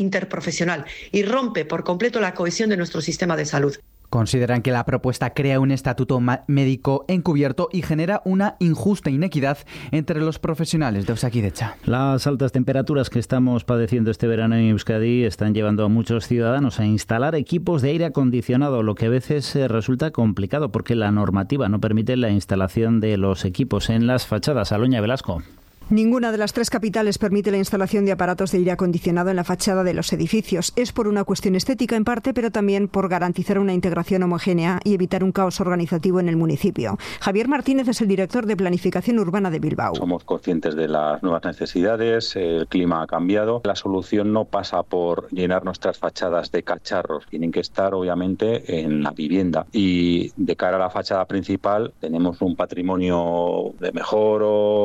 interprofesional y rompe por completo la cohesión de nuestro sistema de salud. Consideran que la propuesta crea un estatuto médico encubierto y genera una injusta inequidad entre los profesionales de Osakidetza. Las altas temperaturas que estamos padeciendo este verano en Euskadi están llevando a muchos ciudadanos a instalar equipos de aire acondicionado, lo que a veces resulta complicado porque la normativa no permite la instalación de los equipos en las fachadas. Aloña Velasco. Ninguna de las 3 capitales permite la instalación de aparatos de aire acondicionado en la fachada de los edificios. Es por una cuestión estética en parte, pero también por garantizar una integración homogénea y evitar un caos organizativo en el municipio. Javier Martínez es el director de Planificación Urbana de Bilbao. Somos conscientes de las nuevas necesidades, el clima ha cambiado. La solución no pasa por llenar nuestras fachadas de cacharros, tienen que estar obviamente en la vivienda. Y de cara a la fachada principal tenemos un patrimonio de mejor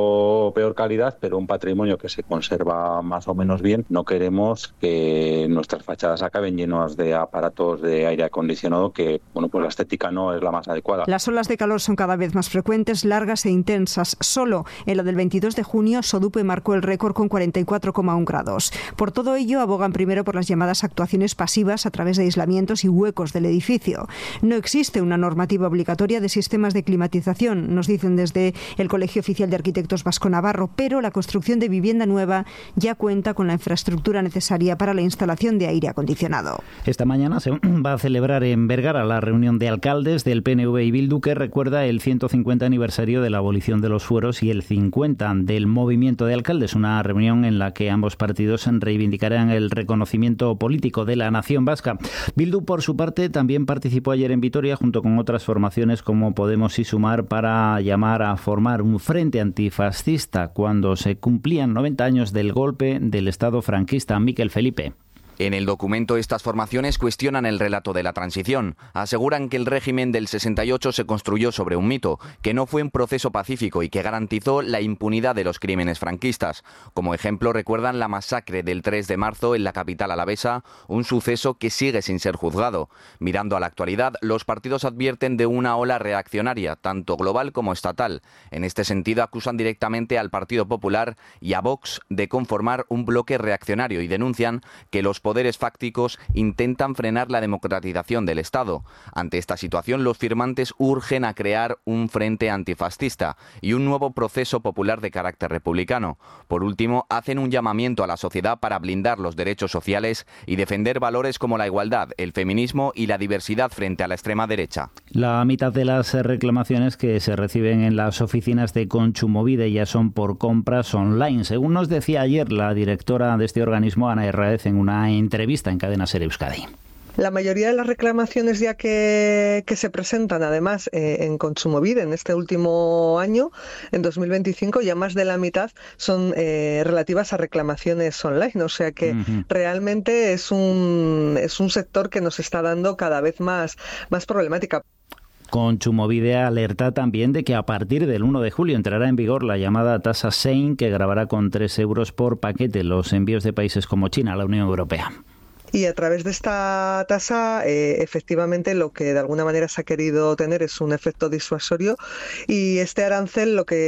o peor calidad, pero un patrimonio que se conserva más o menos bien. No queremos que nuestras fachadas acaben llenas de aparatos de aire acondicionado que, pues la estética no es la más adecuada. Las olas de calor son cada vez más frecuentes, largas e intensas. Solo en la del 22 de junio, Sodupe marcó el récord con 44,1 grados. Por todo ello, abogan primero por las llamadas actuaciones pasivas a través de aislamientos y huecos del edificio. No existe una normativa obligatoria de sistemas de climatización, nos dicen desde el Colegio Oficial de Arquitectos Vasco-Navarro, pero la construcción de vivienda nueva ya cuenta con la infraestructura necesaria para la instalación de aire acondicionado. Esta mañana se va a celebrar en Vergara la reunión de alcaldes del PNV y Bildu que recuerda el 150 aniversario de la abolición de los fueros y el 50 del movimiento de alcaldes, una reunión en la que ambos partidos reivindicarán el reconocimiento político de la nación vasca. Bildu, por su parte, también participó ayer en Vitoria junto con otras formaciones como Podemos y Sumar para llamar a formar un frente antifascista cuando se cumplían 90 años del golpe del Estado franquista. Miquel Felipe. En el documento, estas formaciones cuestionan el relato de la transición. Aseguran que el régimen del 68 se construyó sobre un mito, que no fue un proceso pacífico y que garantizó la impunidad de los crímenes franquistas. Como ejemplo, recuerdan la masacre del 3 de marzo en la capital alavesa, un suceso que sigue sin ser juzgado. Mirando a la actualidad, los partidos advierten de una ola reaccionaria, tanto global como estatal. En este sentido, acusan directamente al Partido Popular y a Vox de conformar un bloque reaccionario y denuncian que los poderes fácticos intentan frenar la democratización del Estado. Ante esta situación, los firmantes urgen a crear un frente antifascista y un nuevo proceso popular de carácter republicano. Por último, hacen un llamamiento a la sociedad para blindar los derechos sociales y defender valores como la igualdad, el feminismo y la diversidad frente a la extrema derecha. La mitad de las reclamaciones que se reciben en las oficinas de Kontsumobide ya son por compras online, según nos decía ayer la directora de este organismo, Ana Herráez, en una entrevista en Cadena SER Euskadi. La mayoría de las reclamaciones ya que se presentan, además, en Kontsumobide en este último año, en 2025, ya más de la mitad son relativas a reclamaciones online. O sea que realmente es un sector que nos está dando cada vez más problemática. Kontsumobide alerta también de que a partir del 1 de julio entrará en vigor la llamada tasa Sein, que gravará con 3 euros por paquete los envíos de países como China a la Unión Europea. Y a través de esta tasa, efectivamente, lo que de alguna manera se ha querido tener es un efecto disuasorio, y este arancel, lo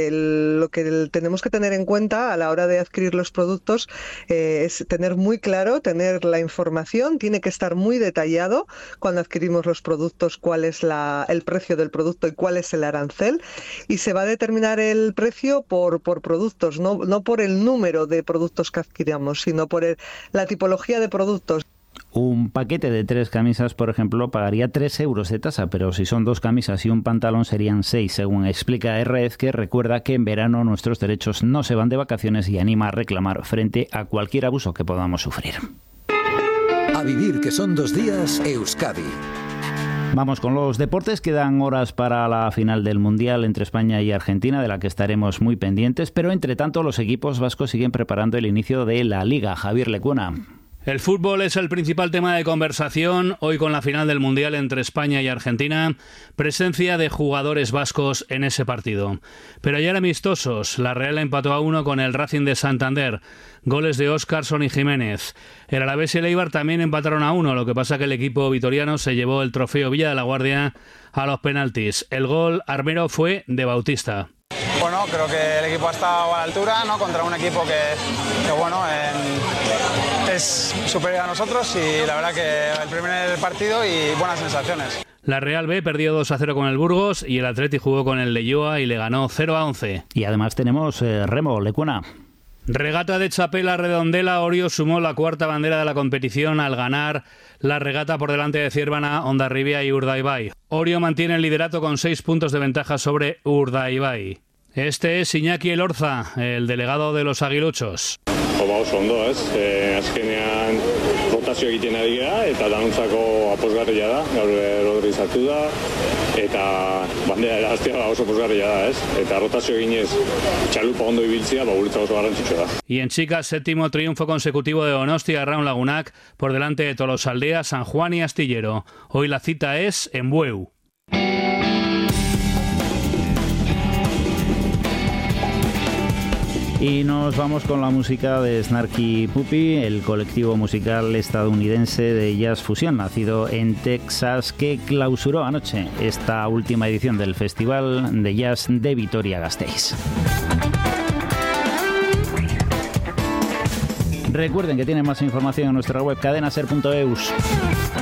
que tenemos que tener en cuenta a la hora de adquirir los productos es tener muy claro, tener la información, tiene que estar muy detallado cuando adquirimos los productos, cuál es el precio del producto y cuál es el arancel, y se va a determinar el precio por productos, no por el número de productos que adquiramos, sino por la tipología de productos. Un paquete de 3 camisas, por ejemplo, pagaría 3 euros de tasa, pero si son 2 camisas y un pantalón serían 6, según explica Herráez, que recuerda que en verano nuestros derechos no se van de vacaciones y anima a reclamar frente a cualquier abuso que podamos sufrir. A vivir, que son 2 días, Euskadi. Vamos con los deportes. Quedan horas para la final del Mundial entre España y Argentina, de la que estaremos muy pendientes, pero entre tanto los equipos vascos siguen preparando el inicio de la Liga. Javier Lecuna. El fútbol es el principal tema de conversación hoy con la final del Mundial entre España y Argentina. Presencia de jugadores vascos en ese partido. Pero ayer amistosos, la Real empató a 1 con el Racing de Santander. Goles de Óscarson y Jiménez. El Alavés y el Eibar también empataron a 1. Lo que pasa que el equipo vitoriano se llevó el trofeo Villa de la Guardia a los penaltis. El gol armero fue de Bautista. Bueno, creo que el equipo ha estado a la altura, ¿no? Contra un equipo que bueno, es superior a nosotros y la verdad que el primer partido y buenas sensaciones. La Real B perdió 2-0 con el Burgos y el Atleti jugó con el Leioa y le ganó 0-11. Y además tenemos remo, Lecuona. Regata de Chapela Redondela. Orio sumó la cuarta bandera de la competición al ganar la regata por delante de Ciervana, Hondarribia y Urdaibai. Orio mantiene el liderato con 6 puntos de ventaja sobre Urdaibai. Este es Iñaki Elorza, el delegado de los aguiluchos. Oso ondo, azkenean rotazio egiten ari gara eta danontzako aposgarria da, gaur Rodrizatu da eta bandera eraztea oso aposgarria da, eta rotazio eginez txalupa ondo ibiltzea, guretzako oso garrantzitsua da. Y en chicas, séptimo triunfo consecutivo de Donostia Raun Lagunac por delante de Tolosaldea, San Juan y Astillero. Hoy la cita es en Bueu. Y nos vamos con la música de Snarky Puppy, el colectivo musical estadounidense de jazz fusión, nacido en Texas, que clausuró anoche esta última edición del Festival de Jazz de Vitoria-Gasteiz. Recuerden que tienen más información en nuestra web cadenaser.eus.